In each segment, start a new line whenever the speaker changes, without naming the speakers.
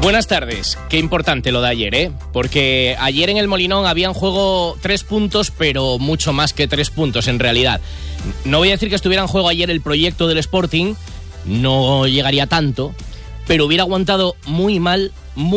Buenas tardes. Qué importante lo de ayer, ¿eh? Porque ayer en el Molinón había en juego 3 puntos, pero mucho más que 3 puntos en realidad. No voy a decir que estuviera en juego ayer el proyecto del Sporting, no llegaría tanto, pero hubiera aguantado muy mal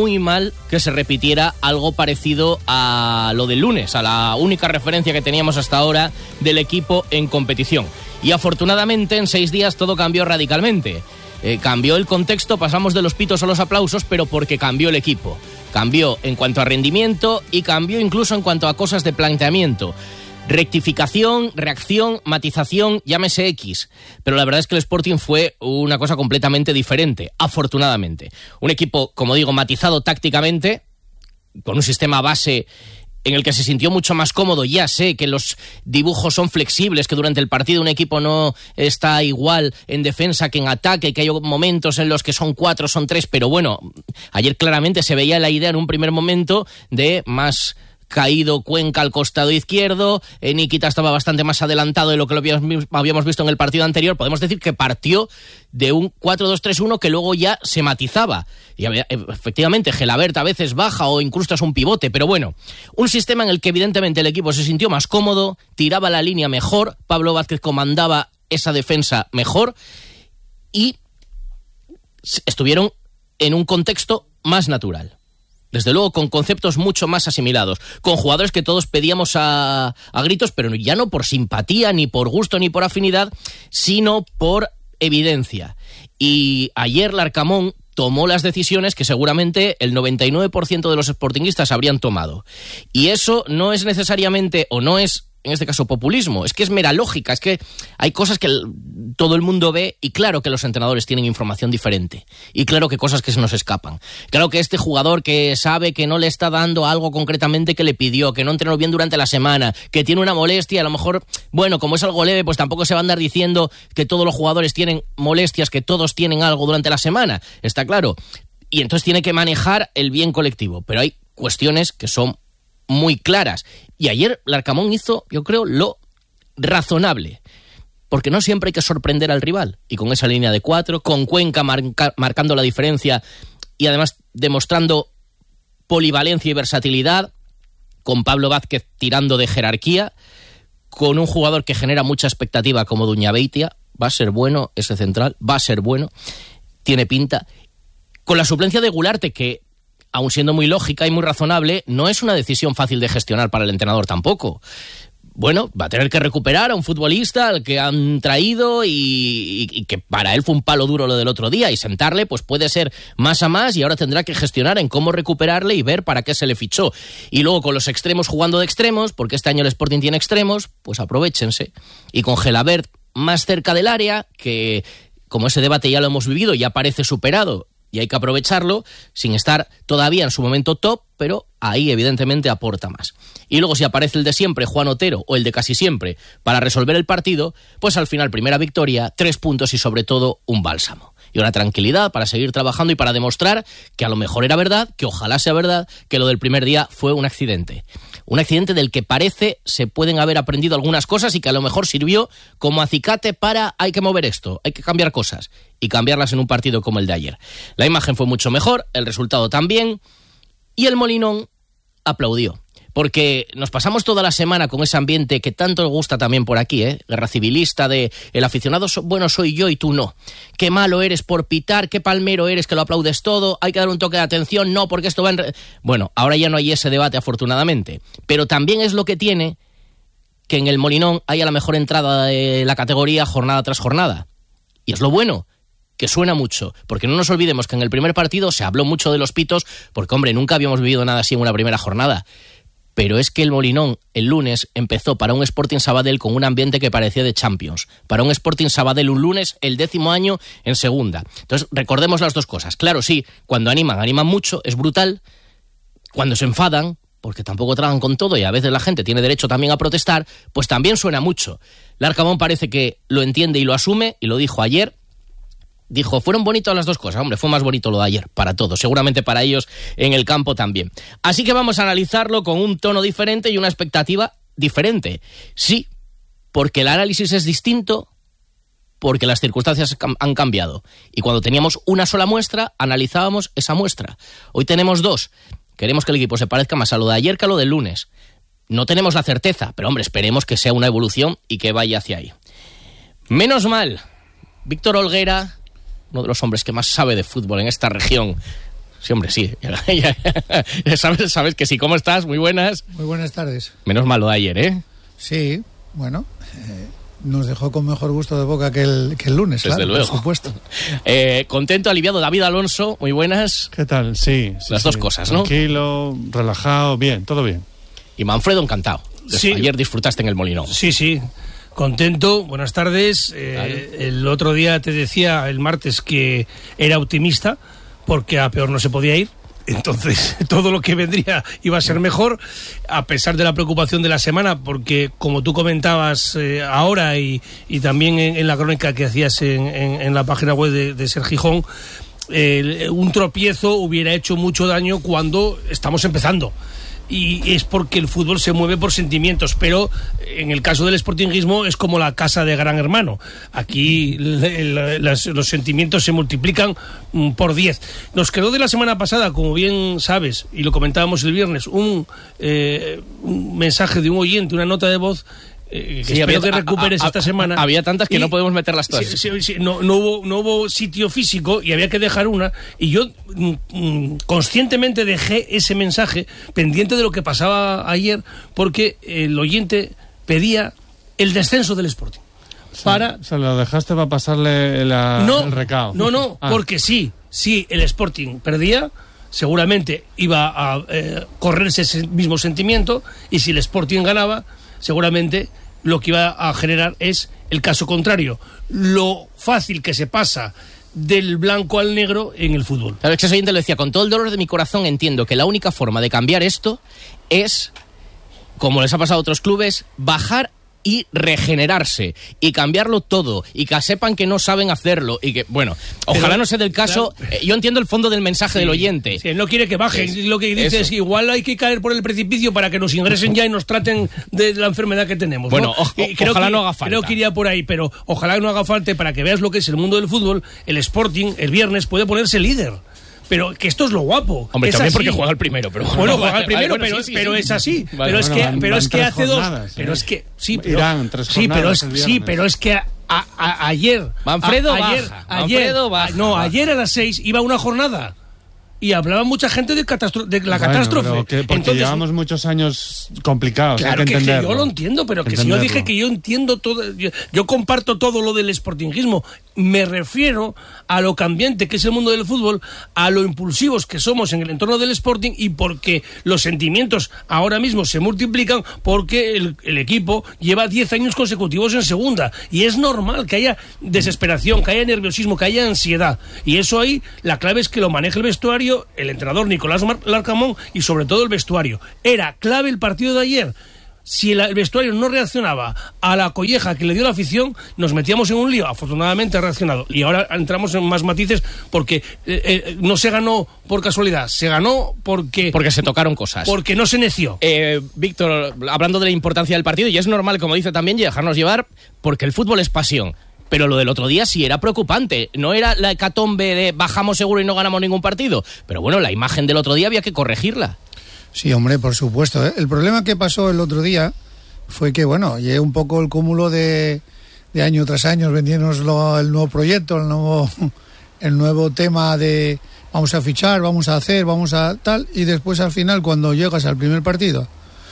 que se repitiera algo parecido a lo del lunes, a la única referencia que teníamos hasta ahora del equipo en competición. Y afortunadamente en 6 días todo cambió radicalmente. Cambió el contexto, pasamos de los pitos a los aplausos, pero porque cambió el equipo. Cambió en cuanto a rendimiento y cambió incluso en cuanto a cosas de planteamiento. Rectificación, reacción, matización, llámese X. Pero la verdad es que el Sporting fue una cosa completamente diferente, afortunadamente. Un equipo, como digo, matizado tácticamente, con un sistema base en el que se sintió mucho más cómodo. Ya sé que los dibujos son flexibles, que durante el partido un equipo no está igual en defensa que en ataque, que hay momentos en los que son 4, son 3, pero bueno, ayer claramente se veía la idea en un primer momento de más caído Cuenca al costado izquierdo, Nikita estaba bastante más adelantado de lo que lo habíamos visto en el partido anterior. Podemos decir que partió de un 4-2-3-1 que luego ya se matizaba. Y efectivamente, Gelabert a veces baja o incluso es un pivote, pero bueno, un sistema en el que evidentemente el equipo se sintió más cómodo, tiraba la línea mejor, Pablo Vázquez comandaba esa defensa mejor y estuvieron en un contexto más natural. Desde luego con conceptos mucho más asimilados, con jugadores que todos pedíamos a gritos, pero ya no por simpatía, ni por gusto, ni por afinidad, sino por evidencia. Y ayer Larcamón tomó las decisiones que seguramente el 99% de los sportinguistas habrían tomado. Y eso no es necesariamente, o no es, en este caso, populismo, es que es mera lógica, es que hay cosas que todo el mundo ve y claro que los entrenadores tienen información diferente y claro que cosas que se nos escapan. Claro que este jugador que sabe que no le está dando algo concretamente que le pidió, que no entrenó bien durante la semana, que tiene una molestia, a lo mejor, bueno, como es algo leve, pues tampoco se va a andar diciendo que todos los jugadores tienen molestias, que todos tienen algo durante la semana, está claro. Y entonces tiene que manejar el bien colectivo, pero hay cuestiones que son muy claras. Y ayer Larcamón hizo, yo creo, lo razonable. Porque no siempre hay que sorprender al rival. Y con esa línea de 4, con Cuenca marcando la diferencia y además demostrando polivalencia y versatilidad, con Pablo Vázquez tirando de jerarquía, con un jugador que genera mucha expectativa como Duñabeitia, va a ser bueno ese central, va a ser bueno, tiene pinta. Con la suplencia de Gularte, que aun siendo muy lógica y muy razonable, no es una decisión fácil de gestionar para el entrenador tampoco. Bueno, va a tener que recuperar a un futbolista al que han traído y que para él fue un palo duro lo del otro día, y sentarle pues puede ser más a más, y ahora tendrá que gestionar en cómo recuperarle y ver para qué se le fichó. Y luego con los extremos jugando de extremos, porque este año el Sporting tiene extremos, pues aprovéchense. Y con Gelabert más cerca del área, que como ese debate ya lo hemos vivido, ya parece superado, y hay que aprovecharlo sin estar todavía en su momento top, pero ahí evidentemente aporta más. Y luego si aparece el de siempre, Juan Otero, o el de casi siempre, para resolver el partido, pues al final primera victoria, 3 puntos y sobre todo un bálsamo. Y una tranquilidad para seguir trabajando y para demostrar que a lo mejor era verdad, que ojalá sea verdad, que lo del primer día fue un accidente. Un accidente del que parece se pueden haber aprendido algunas cosas y que a lo mejor sirvió como acicate para hay que mover esto, hay que cambiar cosas y cambiarlas en un partido como el de ayer. La imagen fue mucho mejor, el resultado también, y el Molinón aplaudió. Porque nos pasamos toda la semana con ese ambiente que tanto nos gusta también por aquí, guerra civilista, de el aficionado bueno soy yo y tú no. Qué malo eres por pitar, qué palmero eres que lo aplaudes todo, hay que dar un toque de atención, no, porque esto va en... Bueno, ahora ya no hay ese debate afortunadamente, pero también es lo que tiene que en el Molinón haya la mejor entrada de la categoría jornada tras jornada. Y es lo bueno, que suena mucho, porque no nos olvidemos que en el primer partido se habló mucho de los pitos, porque hombre, nunca habíamos vivido nada así en una primera jornada. Pero es que el Molinón el lunes empezó para un Sporting Sabadell con un ambiente que parecía de Champions. Para un Sporting Sabadell un lunes, el 10º año en segunda. Entonces recordemos las dos cosas. Claro, sí, cuando animan mucho, es brutal. Cuando se enfadan, porque tampoco tragan con todo y a veces la gente tiene derecho también a protestar, pues también suena mucho. Larcamón parece que lo entiende y lo asume, y lo dijo ayer. Dijo, fueron bonitas las dos cosas. Hombre, fue más bonito lo de ayer, para todos. Seguramente para ellos en el campo también. Así que vamos a analizarlo con un tono diferente y una expectativa diferente. Sí, porque el análisis es distinto, porque las circunstancias han cambiado. Y cuando teníamos una sola muestra, analizábamos esa muestra. Hoy tenemos 2. Queremos que el equipo se parezca más a lo de ayer que a lo del lunes. No tenemos la certeza, pero hombre, esperemos que sea una evolución y que vaya hacia ahí. Menos mal, Víctor Olguera, uno de los hombres que más sabe de fútbol en esta región. Sí, hombre, sí. Sabes que sí. ¿Cómo estás? Muy buenas.
Muy buenas tardes.
Menos mal lo de ayer, ¿eh?
Sí, bueno, nos dejó con mejor gusto de boca que el lunes,
desde
claro,
luego.
por supuesto.
Contento, aliviado. David Alonso, muy buenas.
¿Qué tal? Sí.
Las dos cosas, ¿no?
Tranquilo, relajado, bien, todo bien.
Y Manfredo, encantado.
Sí.
Ayer disfrutaste en el Molinón.
Sí. Contento, buenas tardes. El otro día te decía, el martes, que era optimista, porque a peor no se podía ir. Entonces, todo lo que vendría iba a ser mejor, a pesar de la preocupación de la semana, porque como tú comentabas ahora y también en la crónica que hacías en la página web de Ser Gijón, un tropiezo hubiera hecho mucho daño cuando estamos empezando. Y es porque el fútbol se mueve por sentimientos, pero en el caso del sportinguismo es como la casa de Gran Hermano. Aquí los sentimientos se multiplican por 10. Nos quedó de la semana pasada, como bien sabes, y lo comentábamos el viernes, un mensaje de un oyente, una nota de voz, que sí, espero que recuperes esta semana.
Había tantas que no podemos meterlas todas.
Sí, no hubo sitio físico y había que dejar una, y yo conscientemente dejé ese mensaje pendiente de lo que pasaba ayer, porque el oyente pedía el descenso del Sporting.
Se lo dejaste para pasarle el recado.
No, porque si el Sporting perdía, seguramente iba a correrse ese mismo sentimiento, y si el Sporting ganaba, seguramente lo que iba a generar es el caso contrario, lo fácil que se pasa del blanco al negro en el fútbol.
Claro, ese oyente lo decía, con todo el dolor de mi corazón entiendo que la única forma de cambiar esto es, como les ha pasado a otros clubes, bajar y regenerarse y cambiarlo todo, y que sepan que no saben hacerlo, y que, bueno, ojalá no sea del caso. Claro. Yo entiendo el fondo del mensaje del oyente.
Sí, él no quiere que bajen, lo que dice es que igual hay que caer por el precipicio para que nos ingresen ya y nos traten de la enfermedad que tenemos, ¿no?
Bueno, ojalá no haga falta.
Creo que iría por ahí, pero ojalá no haga falta, para que veas lo que es el mundo del fútbol. El Sporting el viernes puede ponerse líder. Pero que esto es lo guapo.
Hombre,
es
también
así.
porque juega el primero, pero
juega el primero, pero es así. Vale, pero es que hace
jornadas,
2, pero es que
irán 3 jornadas.
Pero es que ayer
Manfredo baja.
No, ayer a las 6 iba una jornada. Y hablaba mucha gente de la catástrofe.
Porque entonces, llevamos muchos años complicados.
Claro,
hay que entenderlo.
yo lo entiendo, pero que si yo dije que yo entiendo todo, yo comparto todo lo del sportinguismo. Me refiero a lo cambiante que es el mundo del fútbol, a lo impulsivos que somos en el entorno del Sporting, y porque los sentimientos ahora mismo se multiplican, porque el equipo lleva 10 años consecutivos en segunda, y es normal que haya desesperación, que haya nerviosismo, que haya ansiedad, y eso ahí la clave es que lo maneje el vestuario, el entrenador Nicolás Larcamón, y sobre todo el vestuario. Era clave el partido de ayer. Si el vestuario no reaccionaba a la colleja que le dio la afición, nos metíamos en un lío. Afortunadamente ha reaccionado. Y ahora entramos en más matices, porque no se ganó por casualidad, se ganó porque
se tocaron cosas.
Porque no se neció.
Víctor, hablando de la importancia del partido, y es normal, como dice también, dejarnos llevar, porque el fútbol es pasión. Pero lo del otro día sí era preocupante. No era la hecatombe de bajamos seguro y no ganamos ningún partido. Pero bueno, la imagen del otro día había que corregirla.
Sí, hombre, por supuesto. El problema que pasó el otro día fue que, bueno, llegué un poco el cúmulo de año tras año vendiéndonos el nuevo proyecto, el nuevo tema de vamos a fichar, vamos a hacer, vamos a tal, y después al final, cuando llegas al primer partido,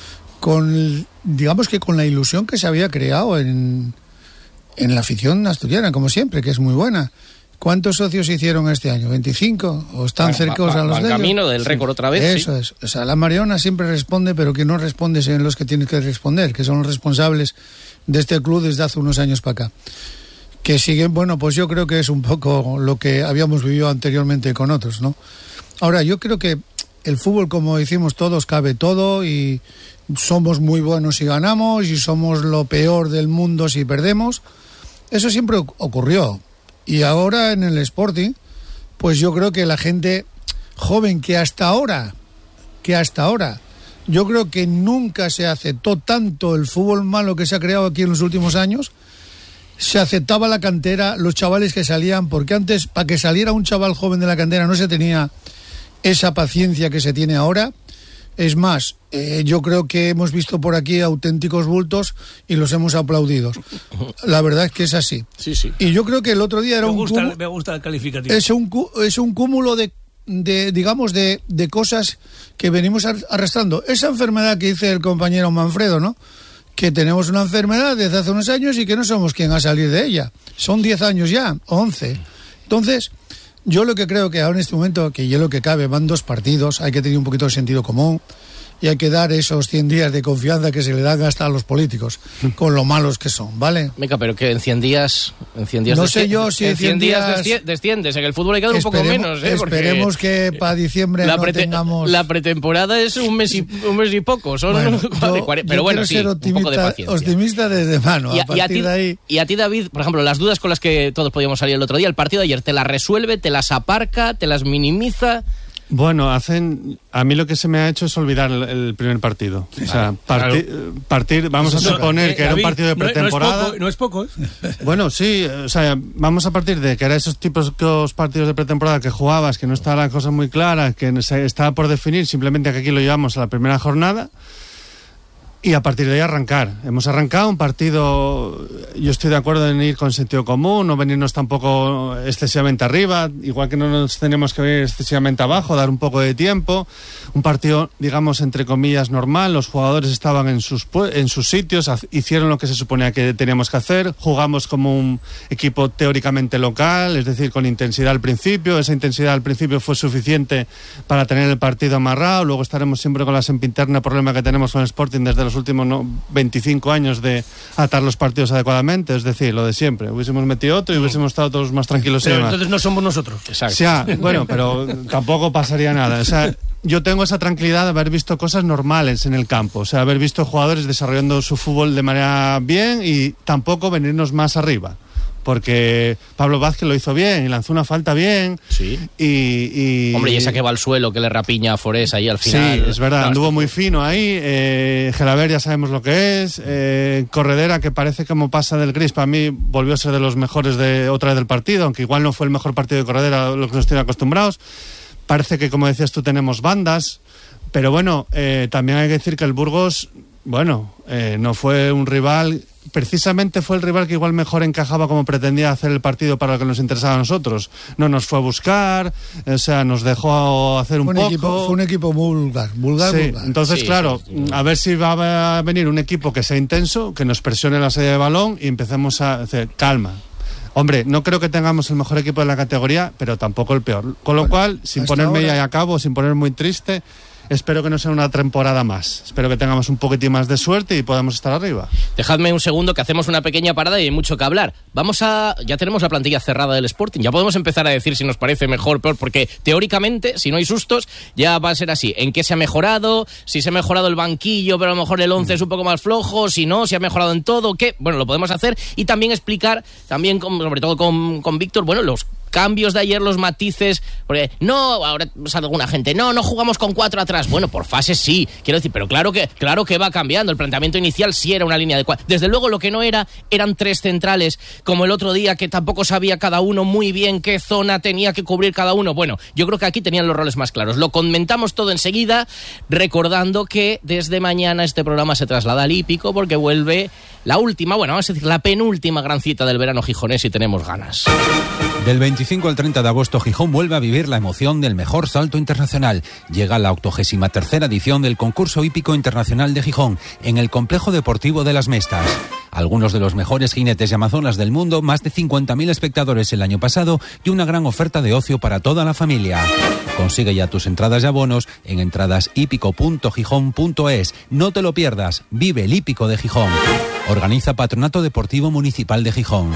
digamos que con la ilusión que se había creado en la afición asturiana, como siempre, que es muy buena. ¿Cuántos socios hicieron este año? ¿25? ¿O están cercanos a los de ellos?
Camino del récord otra vez.
Eso es. O sea, la Mariona siempre responde, pero que no responde en los que tiene que responder, que son los responsables de este club desde hace unos años para acá. Que siguen, bueno, pues yo creo que es un poco lo que habíamos vivido anteriormente con otros, ¿no? Ahora, yo creo que el fútbol, como decimos todos, cabe todo, y somos muy buenos si ganamos y somos lo peor del mundo si perdemos. Eso siempre ocurrió. Y ahora en el Sporting, pues yo creo que la gente joven que hasta ahora, yo creo que nunca se aceptó tanto el fútbol malo que se ha creado aquí en los últimos años, se aceptaba la cantera, los chavales que salían, porque antes, para que saliera un chaval joven de la cantera, no se tenía esa paciencia que se tiene ahora. Es más, yo creo que hemos visto por aquí auténticos bultos y los hemos aplaudido. La verdad es que es así.
Sí, sí.
Y yo creo que el otro día era
me gusta el calificativo.
Es un cúmulo de cosas que venimos arrastrando. Esa enfermedad que dice el compañero Manfredo, ¿no? Que tenemos una enfermedad desde hace unos años y que no somos quien a salir de ella. Son 10 años ya, 11. Entonces, yo lo que creo que ahora en este momento, que yo lo que cabe, van 2 partidos, hay que tener un poquito de sentido común y hay que dar esos 100 días de confianza que se le dan hasta a los políticos, con lo malos que son, ¿vale?
Venga, pero que en 100 días
no sé yo si
en 100 días desciendes. En el fútbol hay que dar un poco menos,
esperemos que para diciembre no tengamos...
La pretemporada es un mes y poco, son pero bueno, sí, un poco de paciencia.
Optimista desde mano,
y a ti, David, por ejemplo, las dudas con las que todos podíamos salir el otro día, el partido de ayer, ¿te las resuelve, te las aparca, te las minimiza?
Bueno, a mí lo que se me ha hecho es olvidar el primer partido. O sea, partir, vamos a suponer que era un partido de pretemporada.
No es poco, ¿eh?
Bueno, sí, o sea, vamos a partir de que eran esos típicos partidos de pretemporada que jugabas, que no estaba la cosa muy clara, que estaba por definir, simplemente que aquí lo llevamos a la primera jornada. Y a partir de ahí arrancar. Hemos arrancado un partido, yo estoy de acuerdo en ir con sentido común, no venirnos tampoco excesivamente arriba, igual que no nos tenemos que ir excesivamente abajo, dar un poco de tiempo. Un partido, digamos, entre comillas, normal, los jugadores estaban en sus sitios, hicieron lo que se suponía que teníamos que hacer, jugamos como un equipo teóricamente local, es decir, con intensidad al principio, esa intensidad al principio fue suficiente para tener el partido amarrado, luego estaremos siempre con la sempiterna problema que tenemos con el Sporting desde los últimos 25 años de atar los partidos adecuadamente, es decir, lo de siempre. Hubiésemos metido otro y hubiésemos estado todos más tranquilos.
Pero entonces no somos nosotros.
Exacto.
O sea, bueno, pero tampoco pasaría nada. O sea, yo tengo esa tranquilidad de haber visto cosas normales en el campo. O sea, haber visto jugadores desarrollando su fútbol de manera bien y tampoco venirnos más arriba. Porque Pablo Vázquez lo hizo bien y lanzó una falta bien.
Sí. Hombre, y esa que va al suelo, que le rapiña a Forés ahí al final.
Sí, es verdad, anduvo muy fino ahí. Gelaber ya sabemos lo que es. Corredera, que parece como pasa del gris, para mí volvió a ser de los mejores de otra vez del partido, aunque igual no fue el mejor partido de Corredera a lo que nos tienen acostumbrados. Parece que, como decías tú, tenemos bandas. Pero bueno, también hay que decir que el Burgos, no fue un rival... Precisamente fue el rival que igual mejor encajaba como pretendía hacer el partido para lo que nos interesaba a nosotros. No nos fue a buscar, o sea, nos dejó hacer un poco.
Fue un equipo vulgar.
Sí,
vulgar.
entonces, sí, claro, sí. A ver si va a venir un equipo que sea intenso, que nos presione la salida de balón y empecemos a hacer calma. Hombre, no creo que tengamos el mejor equipo de la categoría, pero tampoco el peor. Con lo cual, sin ponerme ya a cabo, sin poner muy triste... Espero que no sea una temporada más. Espero que tengamos un poquitín más de suerte y podamos estar arriba.
Dejadme un segundo que hacemos una pequeña parada y hay mucho que hablar. Ya tenemos la plantilla cerrada del Sporting. Ya podemos empezar a decir si nos parece mejor o peor, porque teóricamente, si no hay sustos, ya va a ser así. ¿En qué se ha mejorado? Si se ha mejorado el banquillo, pero a lo mejor el 11 es un poco más flojo. Si no, si ha mejorado en todo, ¿qué? Bueno, lo podemos hacer y también explicar, sobre todo con Víctor, los cambios de ayer, los matices, porque ahora sale alguna gente, no jugamos con 4 atrás. Bueno, por fases sí, quiero decir, pero claro que va cambiando. El planteamiento inicial sí era una línea de 4. Desde luego lo que no eran 3 centrales, como el otro día, que tampoco sabía cada uno muy bien qué zona tenía que cubrir cada uno. Bueno, yo creo que aquí tenían los roles más claros. Lo comentamos todo enseguida, recordando que desde mañana este programa se traslada al hípico, porque vuelve la última, vamos a decir, la penúltima gran cita del verano gijonés y tenemos ganas.
Del 25 al 30 de agosto, Gijón vuelve a vivir la emoción del mejor salto internacional. Llega la 83ª edición del Concurso Hípico Internacional de Gijón, en el Complejo Deportivo de las Mestas. Algunos de los mejores jinetes y amazonas del mundo, más de 50.000 espectadores el año pasado y una gran oferta de ocio para toda la familia. Consigue ya tus entradas y abonos en entradashípico.gijón.es. No te lo pierdas, vive el hípico de Gijón. Organiza Patronato Deportivo Municipal de Gijón.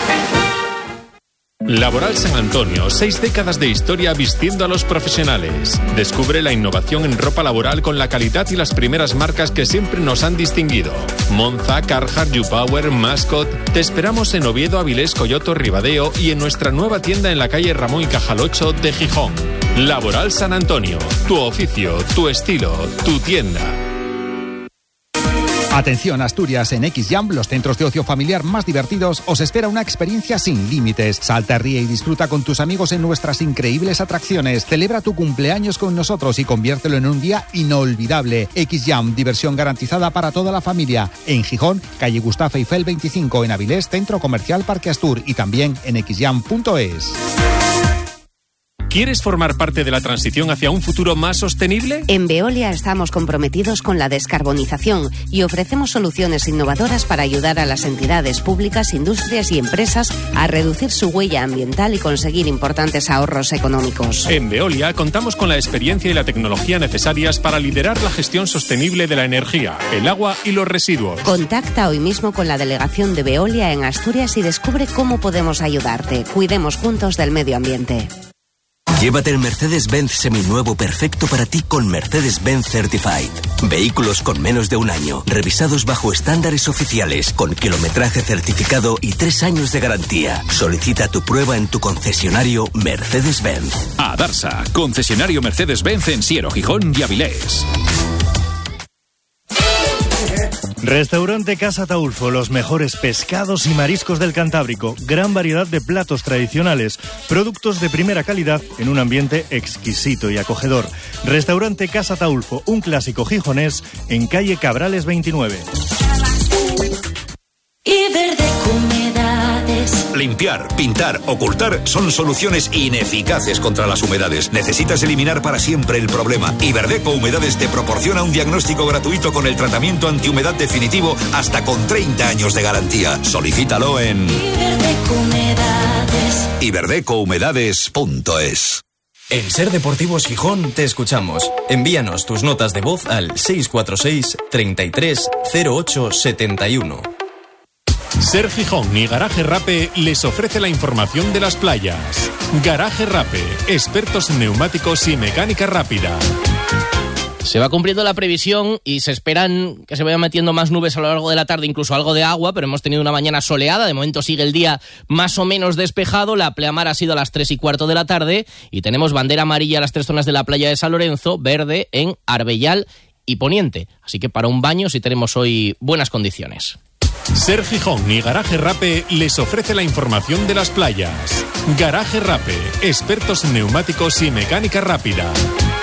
Laboral San Antonio, 6 décadas de historia vistiendo a los profesionales. Descubre la innovación en ropa laboral con la calidad y las primeras marcas que siempre nos han distinguido. Monza, Carhartt, YouPower, Mascot. Te esperamos en Oviedo, Avilés, Coyoto, Ribadeo y en nuestra nueva tienda en la calle Ramón y Cajal 8 de Gijón. Laboral San Antonio, tu oficio, tu estilo, tu tienda.
Atención, Asturias, en XJam, los centros de ocio familiar más divertidos, os espera una experiencia sin límites. Salta, ríe y disfruta con tus amigos en nuestras increíbles atracciones. Celebra tu cumpleaños con nosotros y conviértelo en un día inolvidable. XJam, diversión garantizada para toda la familia. En Gijón, calle Gustavo Eiffel 25, en Avilés, Centro Comercial Parque Astur, y también en xjam.es.
¿Quieres formar parte de la transición hacia un futuro más sostenible?
En Veolia estamos comprometidos con la descarbonización y ofrecemos soluciones innovadoras para ayudar a las entidades públicas, industrias y empresas a reducir su huella ambiental y conseguir importantes ahorros económicos.
En Veolia contamos con la experiencia y la tecnología necesarias para liderar la gestión sostenible de la energía, el agua y los residuos.
Contacta hoy mismo con la delegación de Veolia en Asturias y descubre cómo podemos ayudarte. Cuidemos juntos del medio ambiente.
Llévate el Mercedes-Benz seminuevo perfecto para ti con Mercedes-Benz Certified. Vehículos con menos de un año, revisados bajo estándares oficiales, con kilometraje certificado y 3 años de garantía. Solicita tu prueba en tu concesionario Mercedes-Benz.
Adarsa, concesionario Mercedes-Benz en Siero, Gijón y Avilés.
Restaurante Casa Taulfo, los mejores pescados y mariscos del Cantábrico, gran variedad de platos tradicionales, productos de primera calidad en un ambiente exquisito y acogedor. Restaurante Casa Taulfo, un clásico gijonés en calle Cabrales 29.
Limpiar, pintar, ocultar son soluciones ineficaces contra las humedades. Necesitas eliminar para siempre el problema. Iberdeco Humedades te proporciona un diagnóstico gratuito con el tratamiento antihumedad definitivo hasta con 30 años de garantía. Solicítalo en iberdecohumedades.es.
En Ser Deportivos Gijón te escuchamos. Envíanos tus notas de voz al 646 33 08 71.
Ser Gijón y Garaje Rape les ofrece la información de las playas. Garaje Rape, expertos en neumáticos y mecánica rápida.
Se va cumpliendo la previsión y se esperan que se vayan metiendo más nubes a lo largo de la tarde, incluso algo de agua, pero hemos tenido una mañana soleada. De momento sigue el día más o menos despejado. La pleamar ha sido a las 3:15 de la tarde y tenemos bandera amarilla a las 3 zonas de la playa de San Lorenzo, verde en Arbellal y Poniente. Así que para un baño sí tenemos hoy buenas condiciones.
Ser Gijón y Garaje Rape les ofrece la información de las playas. Garaje Rape, expertos en neumáticos y mecánica rápida.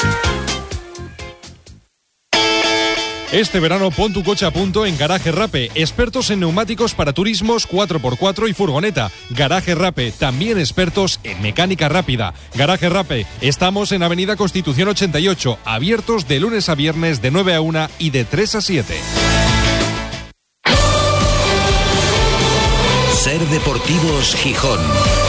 Este verano pon tu coche a punto en Garaje Rape, expertos en neumáticos para turismos 4x4 y furgoneta. Garaje Rape, también expertos en mecánica rápida. Garaje Rape, estamos en Avenida Constitución 88, abiertos de lunes a viernes de 9 a 1 y de 3 a 7.
Ser Deportivos Gijón.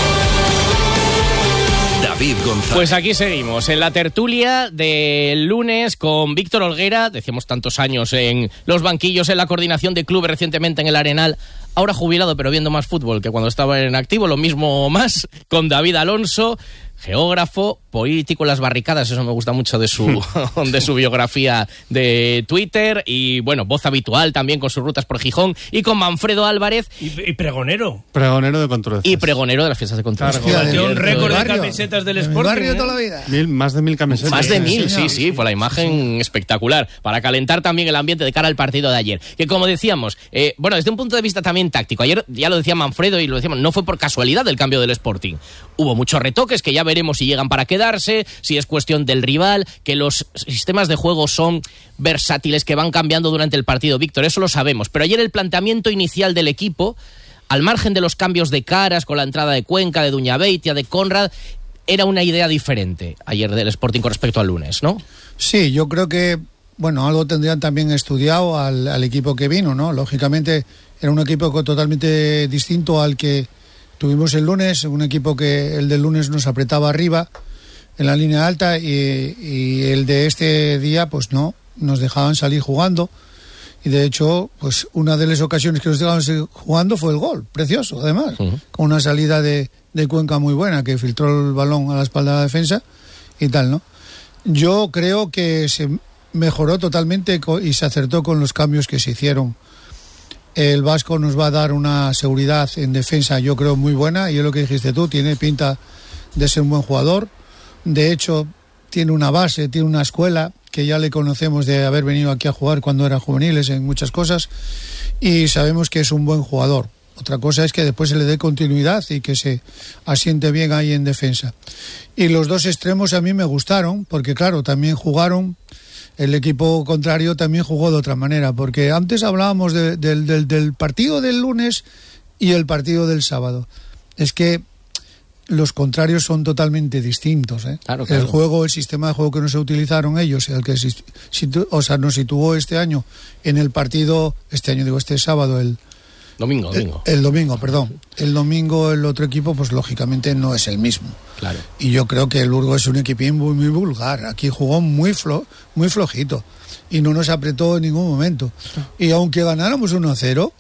David González.
Pues aquí seguimos, en la tertulia del lunes con Víctor Olguera. Decíamos tantos años en los banquillos, en la coordinación de clubes, recientemente en el Arenal. Ahora jubilado, pero viendo más fútbol que cuando estaba en activo, lo mismo más, con David Alonso, geógrafo, político en las barricadas, eso me gusta mucho de su biografía de Twitter, y bueno, voz habitual también con sus rutas por Gijón, y con Manfredo Álvarez.
Y pregonero.
Pregonero de Conturces.
Y pregonero de las fiestas de Conturces.
Batió un récord de camisetas del Sporting.
Barrio toda la vida.
Más de 1000 camisetas.
Más de 1000, sí, fue la imagen espectacular, para calentar también el ambiente de cara al partido de ayer. Que como decíamos, bueno, desde un punto de vista también táctico, ayer ya lo decía Manfredo y lo decíamos, no fue por casualidad el cambio del Sporting. Hubo muchos retoques que ya veremos si llegan para quedarse, si es cuestión del rival, que los sistemas de juego son versátiles, que van cambiando durante el partido. Víctor, eso lo sabemos, pero ayer el planteamiento inicial del equipo, al margen de los cambios de caras, con la entrada de Cuenca, de Duñabeitia, de Conrad, era una idea diferente ayer del Sporting con respecto al lunes, ¿no?
Sí, yo creo que, bueno, algo tendrían también estudiado al equipo que vino, ¿no? Lógicamente era un equipo totalmente distinto al que tuvimos el lunes, un equipo que el del lunes nos apretaba arriba en la línea alta y el de este día pues no, nos dejaban salir jugando, y de hecho pues una de las ocasiones que nos dejaban salir jugando fue el gol, precioso además, con una salida de Cuenca muy buena, que filtró el balón a la espalda de la defensa y tal, ¿no? Yo creo que se mejoró totalmente y se acertó con los cambios que se hicieron. El vasco nos va a dar una seguridad en defensa, yo creo, muy buena, y es lo que dijiste tú, tiene pinta de ser un buen jugador. De hecho, tiene una base, tiene una escuela que ya le conocemos de haber venido aquí a jugar cuando eran juveniles en muchas cosas, y sabemos que es un buen jugador. Otra cosa es que después se le dé continuidad y que se asiente bien ahí en defensa. Y los dos extremos a mí me gustaron, porque claro, también jugaron, el equipo contrario también jugó de otra manera, porque antes hablábamos del partido del lunes y el partido del sábado. Es que los contrarios son totalmente distintos, ¿eh?
Claro.
El juego, el sistema de juego que no se utilizaron ellos, el que nos situó este año en el partido, este sábado, el domingo, el otro equipo, pues lógicamente no es el mismo.
Claro. Y
yo creo que el Burgos es un equipín muy, muy vulgar. Aquí jugó muy flojito y no nos apretó en ningún momento. Y aunque ganáramos 1-0,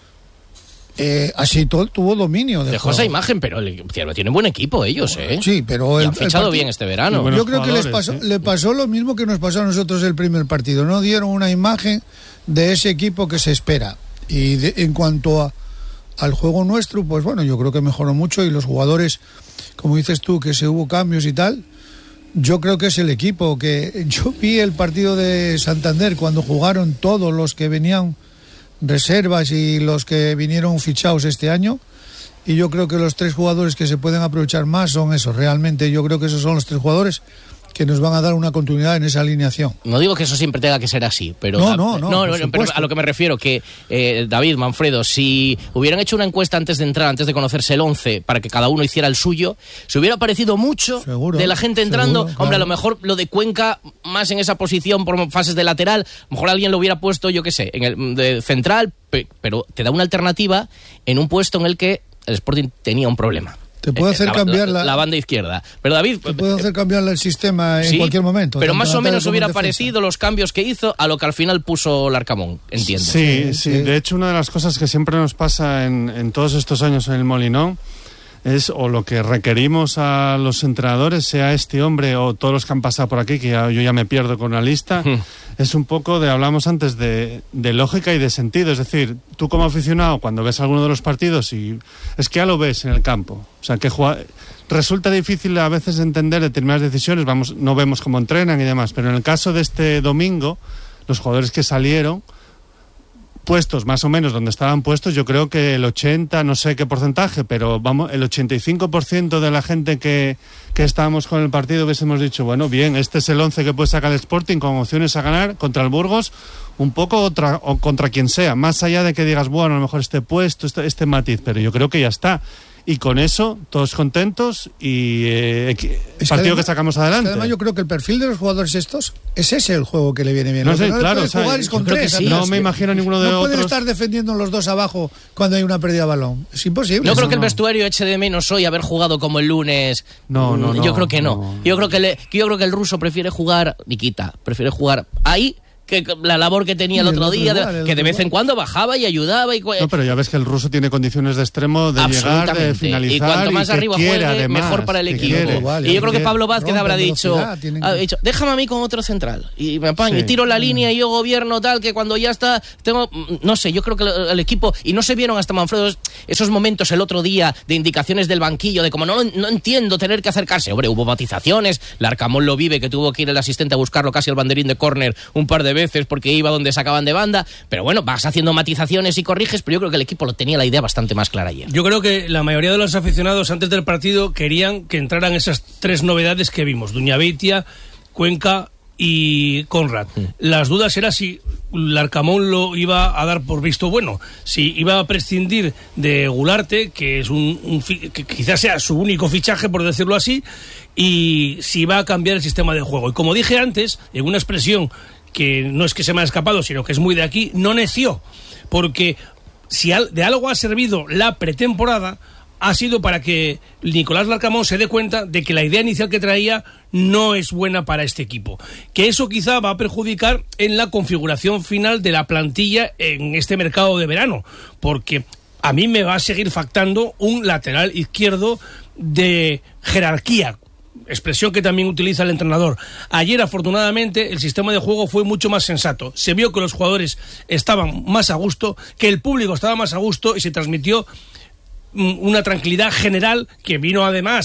así todo tuvo dominio.
Dejó esa imagen, pero tienen buen equipo ellos, ¿eh?
Sí, pero
han fichado bien este verano.
Yo creo que le pasó lo mismo que nos pasó a nosotros el primer partido. No dieron una imagen de ese equipo que se espera. Y en cuanto al juego nuestro, pues bueno, yo creo que mejoró mucho, y los jugadores, como dices tú, que se hubo cambios y tal, yo creo que es el equipo que... Yo vi el partido de Santander cuando jugaron todos los que venían reservas y los que vinieron fichados este año, y yo creo que los 3 jugadores que se pueden aprovechar más son esos. Realmente yo creo que esos son los 3 jugadores que nos van a dar una continuidad en esa alineación.
No digo que eso siempre tenga que ser así, pero
no,
pero a lo que me refiero, que David, Manfredo, si hubieran hecho una encuesta antes de entrar, antes de conocerse el 11, para que cada uno hiciera el suyo, se hubiera parecido mucho de la gente entrando. Seguro, hombre, claro. A lo mejor lo de Cuenca, más en esa posición por fases de lateral, a lo mejor alguien lo hubiera puesto, yo qué sé, en el de central, pero te da una alternativa en un puesto en el que el Sporting tenía un problema.
Te puede hacer cambiar
la banda izquierda. Pero David...
Te puede hacer cambiar el sistema en cualquier momento.
Pero más o menos hubiera parecido los cambios que hizo a lo que al final puso Larcamón, entiendo.
Sí. De hecho, una de las cosas que siempre nos pasa en todos estos años en el Molinón es, o lo que requerimos a los entrenadores, sea este hombre o todos los que han pasado por aquí, que yo ya me pierdo con la lista, es un poco hablamos antes de lógica y de sentido. Es decir, tú como aficionado, cuando ves alguno de los partidos, y es que ya lo ves en el campo. O sea, que resulta difícil a veces entender determinadas decisiones, no vemos cómo entrenan y demás, pero en el caso de este domingo, los jugadores que salieron, puestos más o menos donde estaban puestos, yo creo que el 80, no sé qué porcentaje, pero el 85% de la gente que estábamos con el partido hubiésemos dicho, bueno, bien, este es el 11 que puede sacar el Sporting con opciones a ganar contra el Burgos, un poco o contra quien sea, más allá de que digas, bueno, a lo mejor este puesto, este matiz, pero yo creo que ya está. Y con eso, todos contentos y partido además, que sacamos adelante.
Además, yo creo que el perfil de los jugadores estos, es ese el juego que le viene bien.
No sé, claro.
Jugar es con 3.
Sí, no me imagino ninguno de otros.
No pueden estar defendiendo los dos abajo cuando hay una pérdida de balón. Es imposible.
No creo que el vestuario eche de menos hoy haber jugado como el lunes.
No.
Yo creo que no. Yo creo que el ruso prefiere jugar, Nikita, prefiere jugar ahí, que la labor que tenía el otro día, que de vez en cuando bajaba y ayudaba.
No, pero ya ves que el ruso tiene condiciones de extremo, de llegar, de finalizar.
Y cuanto más arriba juegue,
además,
mejor para el equipo. Y yo creo que Pablo Vázquez habrá dicho, déjame a mí con otro central. Y me apaño, y tiro la línea y yo gobierno tal, que cuando ya está, no sé, yo creo que el equipo, y no se vieron hasta Manfredo esos momentos el otro día de indicaciones del banquillo, de como no entiendo tener que acercarse. Hombre, hubo matizaciones, Larcamón lo vive, que tuvo que ir el asistente a buscarlo casi al banderín de córner un par de veces porque iba donde sacaban de banda, pero bueno, vas haciendo matizaciones y corriges, pero yo creo que el equipo tenía la idea bastante más clara ayer.
Yo creo que la mayoría de los aficionados antes del partido querían que entraran esas 3 novedades que vimos, Duñabeitia, Cuenca y Conrad. Las dudas era si Larcamón lo iba a dar por visto bueno, si iba a prescindir de Gularte, que es que quizás sea su único fichaje, por decirlo así, y si iba a cambiar el sistema de juego. Y como dije antes, en una expresión que no es que se me ha escapado, sino que es muy de aquí, no neció, porque si de algo ha servido la pretemporada, ha sido para que Nicolás Larcamón se dé cuenta de que la idea inicial que traía no es buena para este equipo, que eso quizá va a perjudicar en la configuración final de la plantilla en este mercado de verano, porque a mí me va a seguir faltando un lateral izquierdo de jerarquía, expresión que también utiliza el entrenador. Ayer, afortunadamente, el sistema de juego fue mucho más sensato. Se vio que los jugadores estaban más a gusto, que el público estaba más a gusto y se transmitió una tranquilidad general que vino además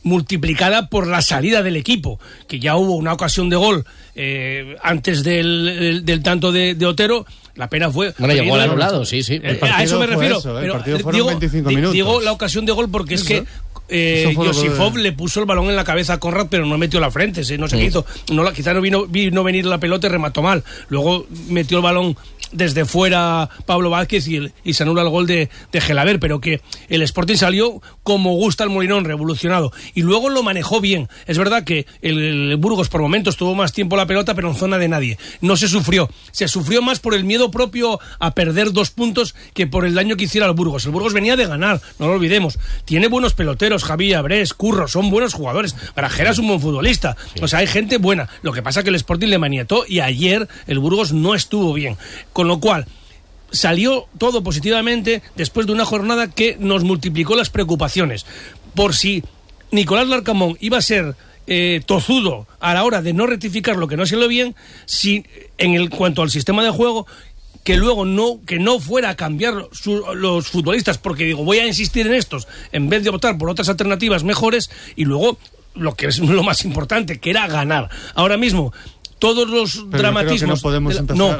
multiplicada por la salida del equipo, que ya hubo una ocasión de gol antes del tanto de Otero. La pena fue...
Bueno, llegó al anulado, sí.
A eso me refiero.
El partido fueron 25 minutos.
Digo la ocasión de gol porque es que Josifov le puso el balón en la cabeza a Conrad, pero no metió la frente, no sé qué hizo. Quizá no vino venir la pelota y remató mal. Luego metió el balón desde fuera Pablo Vázquez y se anula el gol de Gelaber, pero que el Sporting salió como gusta el Molinón, revolucionado, y luego lo manejó bien. Es verdad que el Burgos por momentos tuvo más tiempo la pelota, pero en zona de nadie. No se sufrió más por el miedo propio a perder 2 puntos que por el daño que hiciera el Burgos. El Burgos venía de ganar, no lo olvidemos. Tiene buenos peloteros, Javi Abrés, Curro, son buenos jugadores. Grajera es un buen futbolista. O sea, hay gente buena. Lo que pasa es que el Sporting le maniató y ayer el Burgos no estuvo bien. Con lo cual, salió todo positivamente después de una jornada que nos multiplicó las preocupaciones. Por si Nicolás Larcamón iba a ser tozudo a la hora de no rectificar lo que no se lo bien, si en cuanto al sistema de juego, que luego que no fuera a cambiar los futbolistas, porque digo, voy a insistir en estos, en vez de optar por otras alternativas mejores, y luego lo que es lo más importante, que era ganar. Ahora mismo, todos los dramatismos...
No podemos empezar,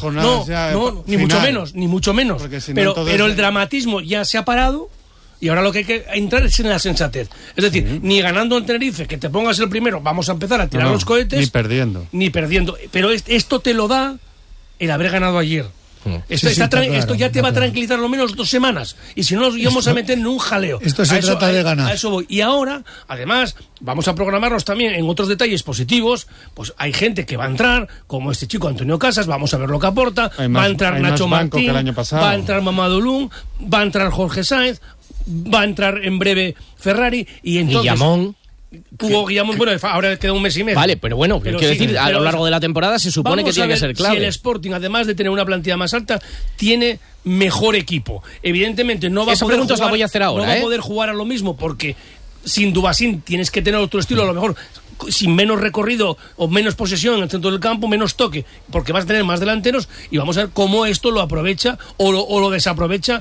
ni mucho menos. Pero el dramatismo ya se ha parado y ahora lo que hay que entrar es en la sensatez. Es decir, ni ganando en Tenerife, que te pongas el primero, vamos a empezar a tirar los cohetes. Ni perdiendo. Pero esto te lo da el haber ganado ayer. Esto ya te va a tranquilizar lo menos 2 semanas. Y si no, nos íbamos a meter en un jaleo.
Esto se trata de ganar.
A eso voy. Y ahora, además, vamos a programarnos también en otros detalles positivos. Pues hay gente que va a entrar, como este chico Antonio Casas, vamos a ver lo que aporta. Va a entrar Nacho Martín, va a entrar Mamadou Lum, va a entrar Jorge Sáenz, va a entrar en breve Ferrari. Y entonces...
Guillamón.
Guillamón, bueno, ahora queda un mes y medio.
Vale, pero bueno, quiero decir, a lo largo de la temporada se supone que tiene que ser clave.
Si el Sporting, además de tener una plantilla más alta, tiene mejor equipo. Evidentemente no va a poder jugar,
la voy a hacer ahora,
va a poder jugar a lo mismo, porque sin Dubasín tienes que tener otro estilo, a lo mejor sin menos recorrido o menos posesión en el centro del campo, menos toque, porque vas a tener más delanteros, y vamos a ver cómo esto lo aprovecha o lo desaprovecha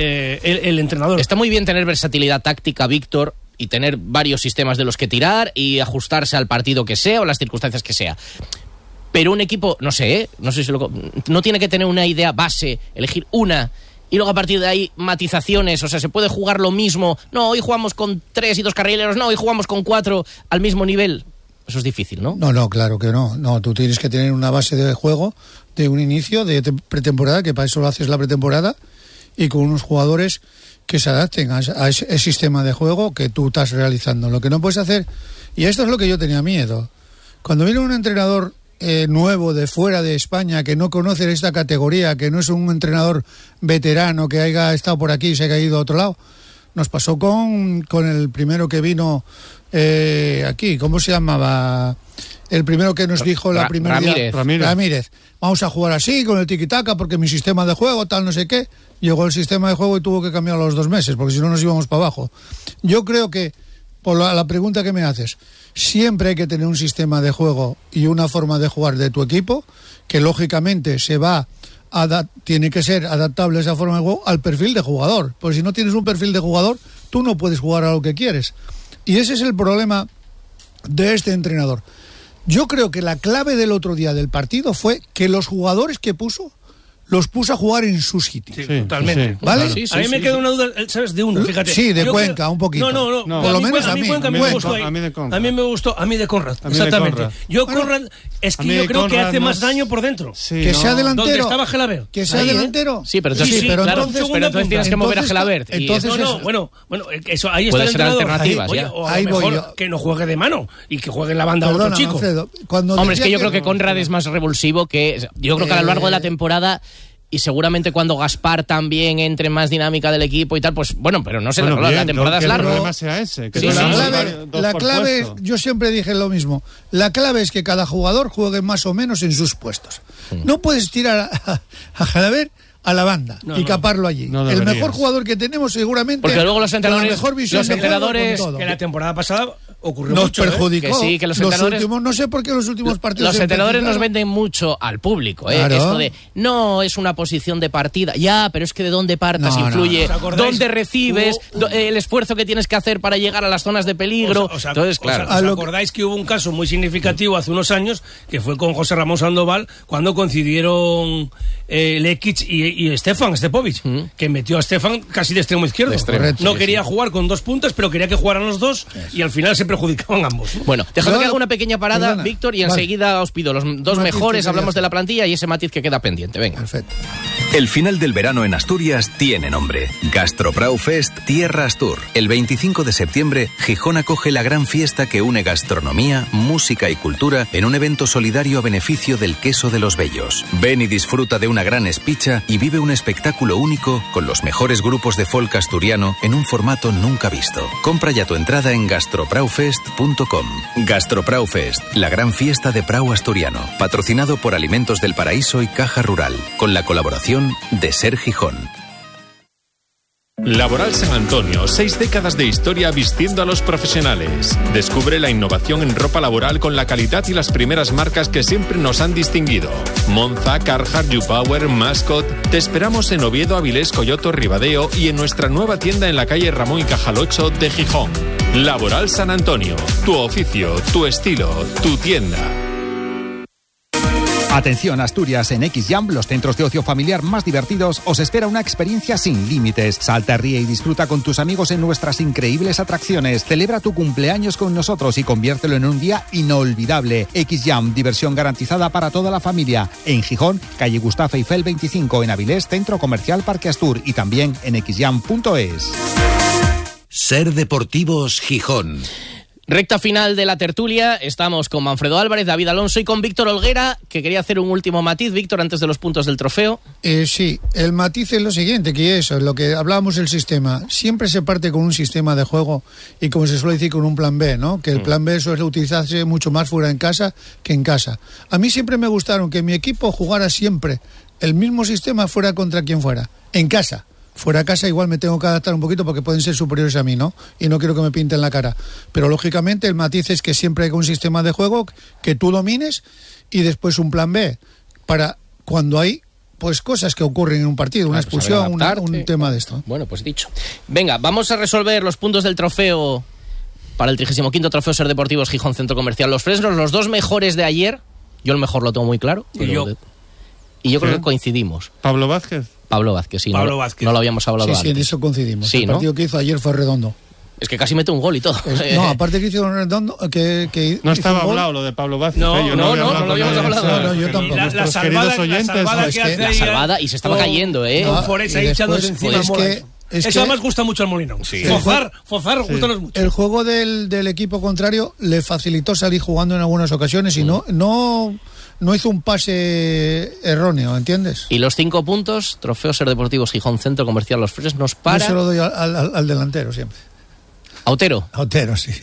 el entrenador.
Está muy bien tener versatilidad táctica, Víctor, y tener varios sistemas de los que tirar y ajustarse al partido que sea o las circunstancias que sea. Pero un equipo, no sé si no tiene que tener una idea base, elegir una y luego a partir de ahí matizaciones. O sea, se puede jugar lo mismo. No, hoy jugamos con 3 y 2 carrileros. No, hoy jugamos con 4 al mismo nivel. Eso es difícil, ¿no?
No, claro que no. No, tú tienes que tener una base de juego de un inicio de pretemporada, que para eso lo haces la pretemporada, y con unos jugadores que se adapten a ese sistema de juego que tú estás realizando. Lo que no puedes hacer, y esto es lo que yo tenía miedo, cuando viene un entrenador nuevo de fuera de España, que no conoce esta categoría, que no es un entrenador veterano que haya estado por aquí y se haya ido a otro lado. Nos pasó con el primero que vino aquí, ¿cómo se llamaba? El primero que nos dijo la primera Ramírez. Vamos a jugar así, con el tiki-taka, porque mi sistema de juego, tal, no sé qué. Llegó el sistema de juego y tuvo que cambiarlo a los 2 meses, porque si no nos íbamos para abajo. Yo creo que, por la pregunta que me haces, siempre hay que tener un sistema de juego y una forma de jugar de tu equipo, que lógicamente tiene que ser adaptable esa forma de juego al perfil de jugador. Porque si no tienes un perfil de jugador, tú no puedes jugar a lo que quieres. Y ese es el problema de este entrenador. Yo creo que la clave del otro día del partido fue que los jugadores que puso los puso a jugar en su sitio.
Sí, totalmente.
Sí, ¿vale?
Sí, a mí me queda una duda, ¿sabes? De uno, fíjate.
Sí, de Cuenca, un poquito.
No.
Por lo menos a mí.
Cuenca me gustó. A mí me gustó, a mí de Conrad. Exactamente. Conrad, es que yo creo que hace más daño por dentro.
Sí, que sea delantero.
¿Dónde estaba Gelabert?
Que sea delantero.
Sí, pero entonces tienes que mover a Gelabert.
Bueno, eso ahí está el entrenador.
Alternativas,
o a lo mejor que no juegue de mano y que juegue en la banda otro chico.
Hombre, es que yo creo que Conrad es más revulsivo que... Yo creo que a lo largo de la temporada... Y seguramente cuando Gaspar también entre en más dinámica del equipo y tal, pues bueno, pero no sé, la temporada es larga.
El problema sea ese.
La clave, yo siempre dije lo mismo, la clave es que cada jugador juegue más o menos en sus puestos. No puedes tirar a Gelabert a la banda y caparlo allí. El mejor jugador que tenemos seguramente,
porque luego los entrenadores,
la mejor visión
los entrenadores
que la temporada pasada ocurrió
nos
mucho,
perjudicó.
Que sí, que los entrenadores...
no sé por qué los últimos partidos...
Los entrenadores nos venden mucho al público,
Claro.
Esto de, no, es una posición de partida. Ya, pero es que de dónde partas influye, dónde recibes, el esfuerzo que tienes que hacer para llegar a las zonas de peligro. Entonces, claro.
¿Os acordáis que hubo un caso muy significativo hace unos años, que fue con José Ramón Sandoval, cuando coincidieron Lekic y Stepovic, que metió a Stefan casi de extremo izquierdo. No quería jugar con dos puntas, pero quería que jugaran los dos y al final se perjudicaban ambos.
Bueno, dejadme que haga una pequeña parada, Víctor, y enseguida os pido los dos mejores, hablamos de la plantilla y ese matiz que queda pendiente. Venga.
Perfecto.
El final del verano en Asturias tiene nombre. Gastrobraufest Tierra Astur. El 25 de septiembre, Gijón acoge la gran fiesta que une gastronomía, música y cultura en un evento solidario a beneficio del queso de los Bellos. Ven y disfruta de una gran espicha y vive un espectáculo único con los mejores grupos de folk asturiano en un formato nunca visto. Compra ya tu entrada en gastrobraufest.com. Gastrobraufest, la gran fiesta de Prau asturiano, patrocinado por Alimentos del Paraíso y Caja Rural, con la colaboración de Ser Gijón.
Laboral San Antonio, 6 décadas de historia vistiendo a los profesionales. Descubre la innovación en ropa laboral con la calidad y las primeras marcas que siempre nos han distinguido. Monza, Carhartt, YouPower, Mascot. Te esperamos en Oviedo, Avilés, Coyoto, Ribadeo y en nuestra nueva tienda en la calle Ramón y Cajal 8 de Gijón. Laboral San Antonio, tu oficio, tu estilo, tu tienda.
Atención Asturias, en XJam, los centros de ocio familiar más divertidos, os espera una experiencia sin límites. Salta, ríe y disfruta con tus amigos en nuestras increíbles atracciones. Celebra tu cumpleaños con nosotros y conviértelo en un día inolvidable. XJam, diversión garantizada para toda la familia. En Gijón, calle Gustavo Eiffel 25, en Avilés, Centro Comercial Parque Astur y también en xjam.es.
Ser Deportivos Gijón.
Recta final de la tertulia, estamos con Manfredo Álvarez, David Alonso y con Víctor Olguera, que quería hacer un último matiz, Víctor, antes de los puntos del trofeo.
Sí, el matiz es lo siguiente, que eso, lo que hablábamos del sistema, siempre se parte con un sistema de juego y como se suele decir con un plan B, ¿no? Que el plan B suele utilizarse mucho más fuera en casa que en casa. A mí siempre me gustaron que mi equipo jugara siempre el mismo sistema fuera contra quien fuera, en casa. Fuera a casa igual me tengo que adaptar un poquito porque pueden ser superiores a mí, ¿no? Y no quiero que me pinten la cara. Pero lógicamente el matiz es que siempre hay un sistema de juego que tú domines y después un plan B para cuando hay pues cosas que ocurren en un partido, una expulsión, un tema de esto.
Bueno, pues dicho. Venga, vamos a resolver los puntos del trofeo para el 35º Trofeo Ser Deportivos Gijón Centro Comercial Los Fresnos. Los dos mejores de ayer, yo el mejor lo tengo muy claro. Y yo creo que coincidimos.
¿Pablo Vázquez?
Pablo Vázquez, sí.
Pablo Vázquez.
No lo habíamos hablado antes.
Sí, en eso coincidimos.
Sí,
el partido que hizo ayer fue redondo.
Es que casi mete un gol y todo.
No, aparte que hizo un redondo... Que
no estaba hablado lo de Pablo Vázquez.
No lo habíamos hablado.
No, yo tampoco.
La
salvada y se estaba cayendo,
Con Forés ahí echándose encima. Eso además gusta mucho al Molinón.
Sí.
Fozar, gustanos mucho.
El juego del equipo contrario le facilitó salir jugando en algunas ocasiones y no hizo un pase erróneo, ¿entiendes?
Y los 5 puntos, Trofeo Ser Deportivos Gijón Centro Comercial Los Fresnos para...
Yo se lo doy al delantero siempre.
¿A Otero?
A Otero, sí.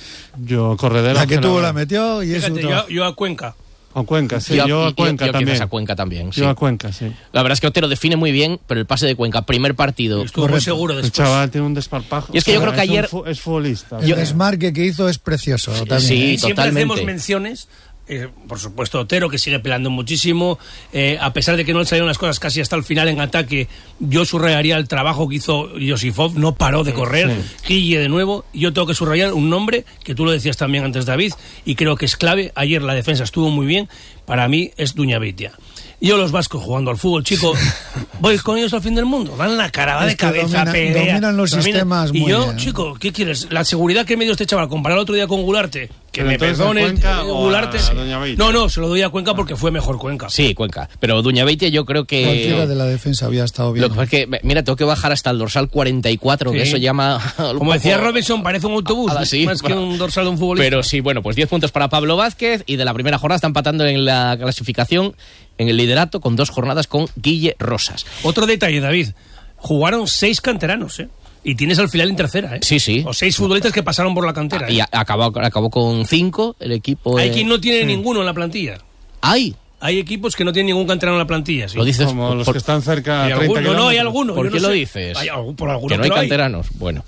Yo, Corredera...
La que tuvo la metió y
fíjate, yo a Cuenca.
A Cuenca, sí. Yo a Cuenca también.
A Cuenca también, sí.
Yo a Cuenca, sí.
La verdad es que Otero define muy bien, pero el pase de Cuenca, primer partido...
Estuvo muy seguro después.
El chaval tiene un desparpajo.
Y es que yo creo que ayer...
Es futbolista.
El desmarque que hizo es precioso. También.
Sí,
siempre
totalmente.
hacemos menciones... por supuesto Otero, que sigue peleando muchísimo, a pesar de que no le salieron las cosas casi hasta el final en ataque. Yo subrayaría el trabajo que hizo Josifov, no paró de correr. Guille de nuevo. Yo tengo que subrayar un nombre que tú lo decías también antes, David, y creo que es clave. Ayer la defensa estuvo muy bien, para mí es Duñavitia. Yo los vascos jugando al fútbol, chico, voy con ellos al fin del mundo, dan la cara, va de cabeza, pelea,
dominan los sistemas muy
y yo,
bien.
chico, ¿qué quieres? La seguridad que me dio este chaval, comparar el otro día con Gularte, que me perdone, Gularte... No, se lo doy a Cuenca porque fue mejor Cuenca.
Sí, Cuenca, pero Duñavitia yo creo que...
Cualquiera de la defensa había estado bien.
Lo que pasa es que, mira, tengo que bajar hasta el dorsal 44, que eso llama...
Como decía Robinson, parece un autobús, más que un dorsal de un futbolista.
Pero sí, bueno, pues 10 puntos para Pablo Vázquez, y de la primera jornada está empatando en la clasificación, en el liderato, con 2 jornadas con Guille Rosas.
Otro detalle, David, jugaron 6 canteranos, y tienes al final en tercera,
Sí.
O 6 futbolistas que pasaron por la cantera.
Y acabó con 5 el equipo.
Hay quien no tiene ninguno en la plantilla.
¡Ay!
hay equipos que no tienen ningún canterano en la plantilla. ¿Sí?
Lo dices
como los que están cerca a 30
kilómetros. No, hay algunos.
¿Por qué lo dices?
Por algunos
que no hay canteranos. Bueno,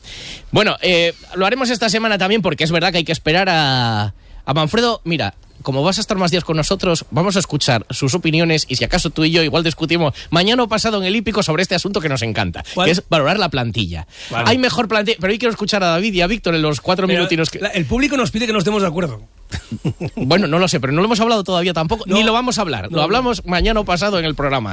lo haremos esta semana también porque es verdad que hay que esperar a Manfredo. Mira, como vas a estar más días con nosotros, vamos a escuchar sus opiniones y si acaso tú y yo igual discutimos mañana o pasado en el Hípico sobre este asunto que nos encanta, que es valorar la plantilla. Vale. Hay mejor plantilla, pero hoy quiero escuchar a David y a Víctor en los 4 minutinos que...
El público nos pide que nos estemos de acuerdo.
Bueno, no lo sé, pero no lo hemos hablado todavía tampoco, ni lo vamos a hablar. Lo hablamos mañana o pasado en el programa.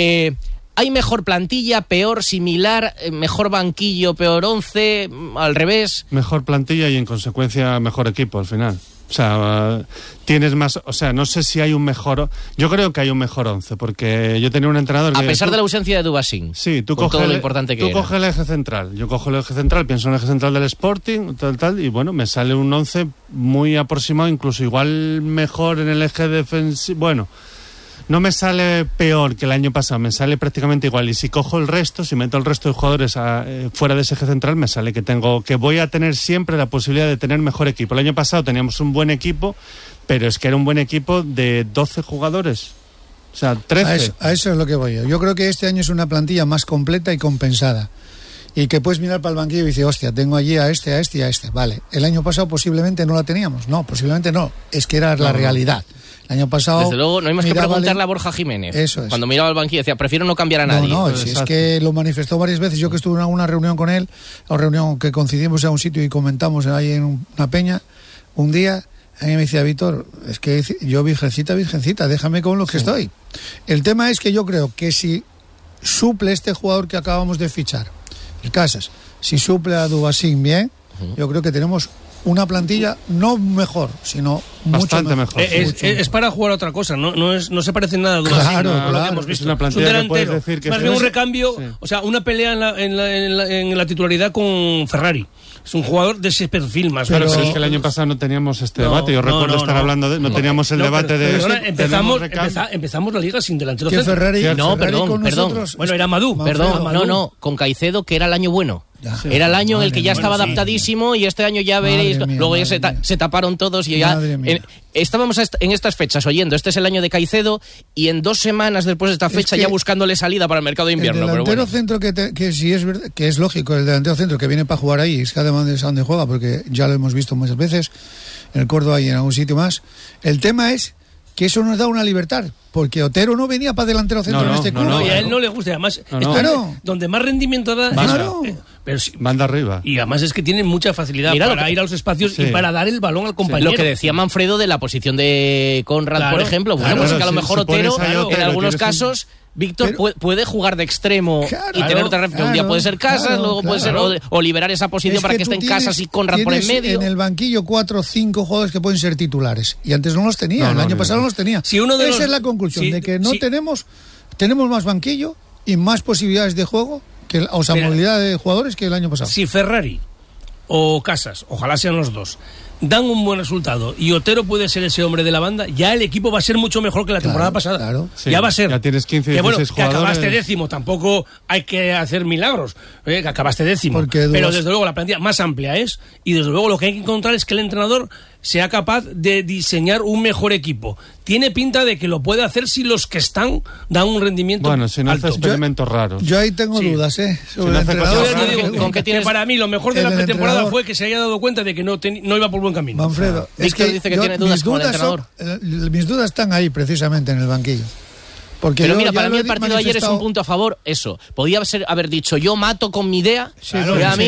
¿Hay mejor plantilla, peor, similar, mejor banquillo, peor 11, al revés?
Mejor plantilla y en consecuencia mejor equipo al final. O sea, tienes más... O sea, no sé si hay un mejor... Yo creo que hay un mejor 11, porque yo tenía un entrenador...
A pesar de la ausencia de Dubasín.
Sí, tú
coges todo lo importante que
tú coges el eje central. Yo cojo el eje central, pienso en el eje central del Sporting, tal, y bueno, me sale un 11 muy aproximado, incluso igual mejor en el eje defensivo. Bueno, no me sale peor que el año pasado, me sale prácticamente igual. Y si cojo el resto, si meto el resto de jugadores fuera de ese eje central, me sale que voy a tener siempre la posibilidad de tener mejor equipo. El año pasado teníamos un buen equipo, pero es que era un buen equipo de 12 jugadores. O sea, 13.
A eso es lo que voy yo. Yo creo que este año es una plantilla más completa y compensada. Y que puedes mirar para el banquillo y decir, hostia, tengo allí a este y a este. Vale, el año pasado posiblemente no la teníamos. No, posiblemente no. Es que era la realidad. El año pasado...
Desde luego, no hay más que preguntarle a Borja Jiménez.
Eso es.
Cuando miraba al banquillo decía, prefiero no cambiar a nadie.
No, si es que lo manifestó varias veces. Yo que estuve en una reunión con él, una reunión que coincidimos en un sitio y comentamos ahí en una peña, un día, a mí me decía, Víctor, es que yo virgencita, déjame con lo que estoy. El tema es que yo creo que si suple este jugador que acabamos de fichar, el Casas, si suple a Dubasín bien, yo creo que tenemos una plantilla no mejor, sino
bastante
mucho
mejor.
Es para jugar a otra cosa, no se parece en nada a Dubasín,
claro,
lo que hemos visto.
Es una plantilla
un delantero,
que puedes decir que
más bien un recambio, sí. O sea, una pelea en la titularidad con Ferrari. Es un jugador de ese perfil más.
Pero es que el año pasado no teníamos este debate. Yo recuerdo estar hablando de... No teníamos el debate de...
Empezamos la liga sin delantero
centro.
Ferrari,
perdón.
Bueno, era Madú.
No, con Caicedo, que era el año bueno. Era el año en el que ya estaba adaptadísimo y este año ya veréis, luego ya se taparon todos y ya... Estábamos en estas fechas oyendo, este es el año de Caicedo y en 2 semanas después de esta fecha ya buscándole salida para el mercado de invierno.
El delantero centro que sí es verdad, que es lógico, el delantero centro que viene para jugar ahí, es que además de donde juega, porque ya lo hemos visto muchas veces, en el Córdoba y en algún sitio más. El tema es que eso nos da una libertad, porque Otero no venía para delantero centro en este club.
Y a él no le gusta, además, donde más rendimiento da... Pero sí,
manda arriba.
Y además es que tiene mucha facilidad para ir a los espacios y para dar el balón al compañero.
Lo que decía Manfredo de la posición de Conrad, por ejemplo. Bueno, pues es que a lo mejor Otero, en algunos casos... Víctor puede jugar de extremo y tener otra referencia. Un día puede ser Casas, luego puede ser o liberar esa posición para que estén Casas y Conrad por en medio.
En el banquillo 4 o 5 jugadores que pueden ser titulares. Y antes no los tenía, el año pasado no los tenía. Esa es la conclusión, de que no tenemos más banquillo y más posibilidades de juego, movilidad de jugadores que el año pasado.
Si Ferrari o Casas, ojalá sean los dos, dan un buen resultado y Otero puede ser ese hombre de la banda, ya el equipo va a ser mucho mejor que la temporada pasada.
Claro.
Sí,
ya va a ser.
Ya tienes 15, 16 jugadores.
Que acabaste 10º, tampoco hay que hacer milagros. Que acabaste 10º. Pero desde luego la plantilla más amplia es, y desde luego lo que hay que encontrar es que el entrenador sea capaz de diseñar un mejor equipo. Tiene pinta de que lo puede hacer si los que están dan un rendimiento
bueno, si no hace experimentos raros.
Yo ahí tengo dudas, sobre el entrenador.
Con que para mí lo mejor de la pretemporada fue que se haya dado cuenta de que no iba por buen camino.
Manfredo,
Víctor dice que tiene dudas con el entrenador.
Mis dudas están ahí precisamente en el banquillo.
Pero mira, para mí el partido de ayer es un punto a favor, eso. Podía haber dicho, yo mato con mi idea, pero a mí